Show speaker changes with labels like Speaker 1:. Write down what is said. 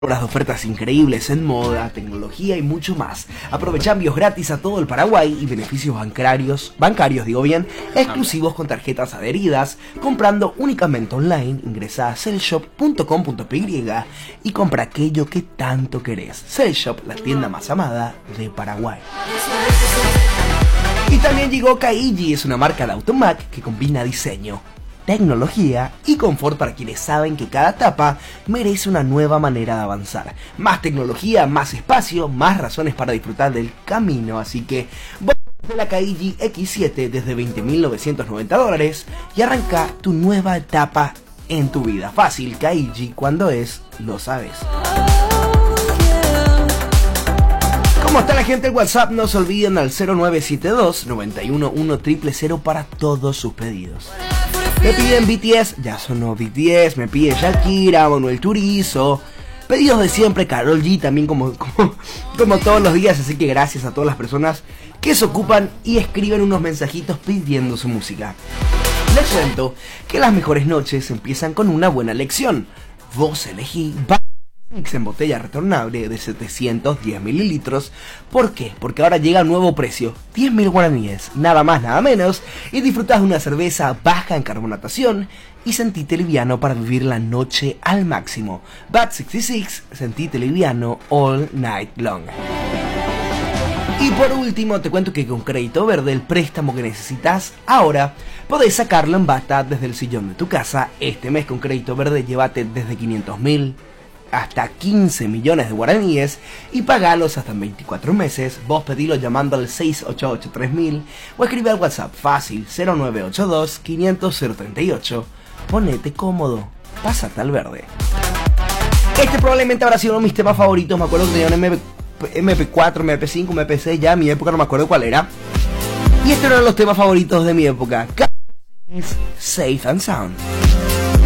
Speaker 1: Horas de ofertas increíbles en moda, tecnología y mucho más. Aprovecha envíos gratis a todo el Paraguay y beneficios bancarios, exclusivos con tarjetas adheridas. Comprando únicamente online, ingresa a cellshop.com.py y compra aquello que tanto querés. Cellshop, la tienda más amada de Paraguay. Y también llegó Kaigi, es una marca de Automac que combina diseño, tecnología y confort para quienes saben que cada etapa merece una nueva manera de avanzar. Más tecnología, más espacio, más razones para disfrutar del camino. Así que vos de la Kaigi X7 desde $20.990 y arranca tu nueva etapa en tu vida. Fácil, Kaigi, cuando es, lo sabes. ¿Cómo está la gente del WhatsApp? No se olviden al 0972-911-000 para todos sus pedidos. Me piden BTS, ya sonó BTS, me pide Shakira, Manuel Turizo, pedidos de siempre, Karol G también como todos los días, así que gracias a todas las personas que se ocupan y escriben unos mensajitos pidiendo su música. Les cuento que las mejores noches empiezan con una buena lección. Vos elegí en botella retornable de 710 mililitros. ¿Por qué? Porque ahora llega un nuevo precio, 10.000 guaraníes, nada más, nada menos, y disfrutás de una cerveza baja en carbonatación y sentite liviano para vivir la noche al máximo. Bat 66, sentite liviano all night long. Y por último te cuento que con Crédito Verde, el préstamo que necesitas ahora, podés sacarlo en bata desde el sillón de tu casa. Este mes con Crédito Verde llévate desde 500.000 hasta 15 millones de guaraníes y pagalos hasta en 24 meses. Vos pedilo llamando al 688-3000 o escribe al WhatsApp fácil 0982-500-038. Ponete cómodo, pásate al verde. Este probablemente habrá sido uno de mis temas favoritos. Me acuerdo que tenía un MP4, MP5, MP6, ya en mi época no me acuerdo cuál era. Y estos eran los temas favoritos de mi época. Safe and Sound.